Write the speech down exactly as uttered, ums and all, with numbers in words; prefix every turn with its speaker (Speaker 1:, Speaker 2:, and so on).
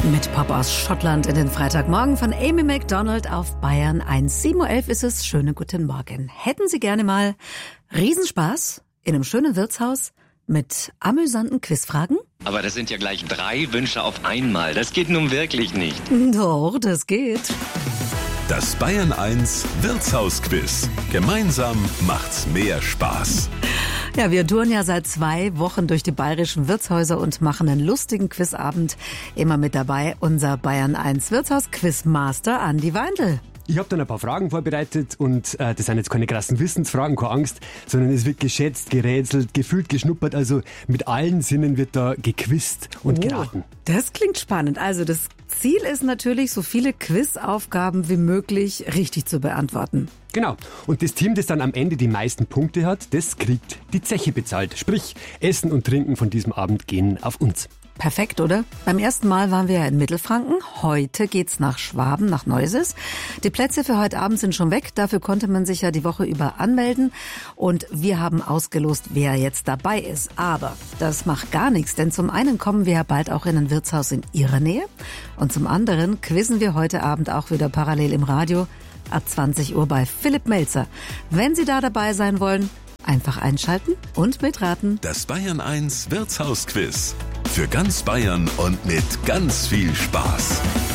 Speaker 1: Mit Pop aus Schottland in den Freitagmorgen von Amy Macdonald auf Bayern eins. sieben Uhr elf ist es. Schönen guten Morgen. Hätten Sie gerne mal Riesenspaß in einem schönen Wirtshaus mit amüsanten Quizfragen?
Speaker 2: Aber das sind ja gleich drei Wünsche auf einmal. Das geht nun wirklich nicht.
Speaker 1: Doch, das geht.
Speaker 3: Das Bayern eins Wirtshausquiz. Gemeinsam macht's mehr Spaß.
Speaker 1: Ja, wir touren ja seit zwei Wochen durch die bayerischen Wirtshäuser und machen einen lustigen Quizabend. Immer mit dabei unser Bayern eins Wirtshaus-Quizmaster Andi Weindl.
Speaker 4: Ich habe dann ein paar Fragen vorbereitet und äh, das sind jetzt keine krassen Wissensfragen, keine Angst, sondern es wird geschätzt, gerätselt, gefühlt, geschnuppert, also mit allen Sinnen wird da gequizt und
Speaker 1: Oh,
Speaker 4: geraten.
Speaker 1: das klingt spannend. Also das Ziel ist natürlich, so viele Quizaufgaben wie möglich richtig zu beantworten.
Speaker 4: Genau. Und das Team, das dann am Ende die meisten Punkte hat, das kriegt die Zeche bezahlt. Sprich, Essen und Trinken von diesem Abend gehen auf uns.
Speaker 1: Perfekt, oder? Beim ersten Mal waren wir ja in Mittelfranken. Heute geht's nach Schwaben, nach Neuses. Die Plätze für heute Abend sind schon weg. Dafür konnte man sich ja die Woche über anmelden. Und wir haben ausgelost, wer jetzt dabei ist. Aber das macht gar nichts, denn zum einen kommen wir ja bald auch in ein Wirtshaus in Ihrer Nähe. Und zum anderen quizzen wir heute Abend auch wieder parallel im Radio ab zwanzig Uhr bei Philipp Melzer. Wenn Sie da dabei sein wollen, einfach einschalten und mitraten.
Speaker 3: Das Bayern eins Wirtshausquiz. Für ganz Bayern und mit ganz viel Spaß.